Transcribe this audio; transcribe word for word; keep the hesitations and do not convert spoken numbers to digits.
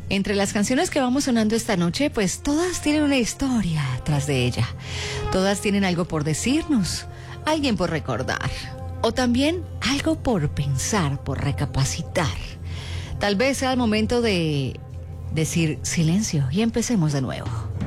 Entre las canciones que vamos sonando esta noche, pues todas tienen una historia tras de ella. Todas tienen algo por decirnos, alguien por recordar, o también algo por pensar, por recapacitar. Tal vez sea el momento de decir silencio y empecemos de nuevo.